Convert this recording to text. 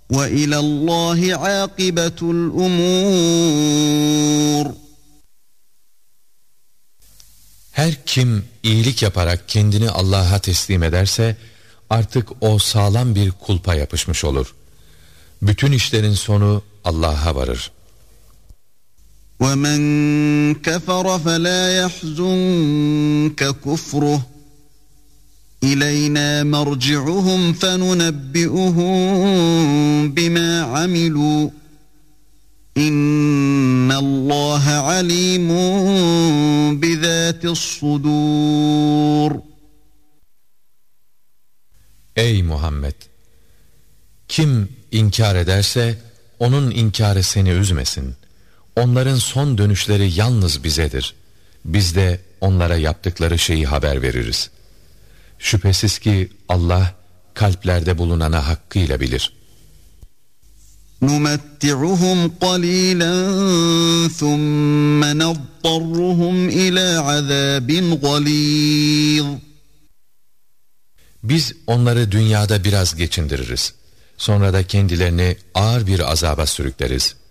وَإِلَى اللّٰهِ عَاقِبَةُ الْأُمُورِ. Her kim iyilik yaparak kendini Allah'a teslim ederse artık o sağlam bir kulpa yapışmış olur. Bütün işlerin sonu Allah'a varır. وَمَنْ كَفَرَ فَلَا يَحْزُنْكَ كُفْرُهُ إِلَيْنَا مَرْجِعُهُمْ فَنُنَبِّئُهُمْ بِمَا عَمِلُوا إِنَّ اللّٰهَ عَلِيمٌ بِذَاتِ الصُّدُورِ. Ey Muhammed! Kim inkar ederse onun inkarı seni üzmesin. Onların son dönüşleri yalnız bizedir. Biz de onlara yaptıkları şeyi haber veririz. Şüphesiz ki Allah kalplerde bulunanı hakkıyla bilir. نُمَتِّعُهُمْ قَلِيلًا ثُمَّ نَضْطَرُّهُمْ إِلَى عَذَابٍ غَلِيظٍ. Biz onları dünyada biraz geçindiririz. Sonra da kendilerini ağır bir azaba sürükleriz.